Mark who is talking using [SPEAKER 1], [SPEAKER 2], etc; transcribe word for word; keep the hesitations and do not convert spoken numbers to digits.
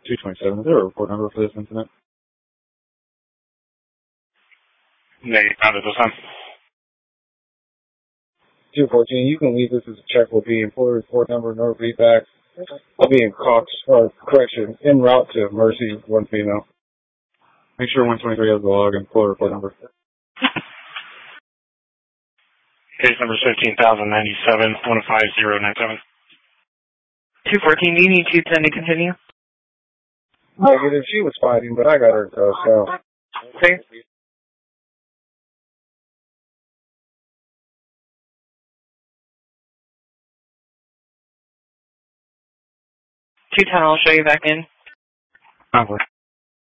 [SPEAKER 1] two twenty-seven, is there a report number for this incident?
[SPEAKER 2] Negative, found it this time.
[SPEAKER 1] two fourteen, you can leave this as a check. Will be employee report number, no feedback. I'll be in Cox, or correction, en route to Mercy, one female. Make sure one twenty-three has the log and employee report number.
[SPEAKER 2] Case number fifteen thousand ninety-seven, one five zero nine seven.
[SPEAKER 3] two fourteen, do you need two ten to continue?
[SPEAKER 1] Negative, she was fighting, but I got her to so.
[SPEAKER 3] Okay. two ten, I'll show you back in.
[SPEAKER 2] Over.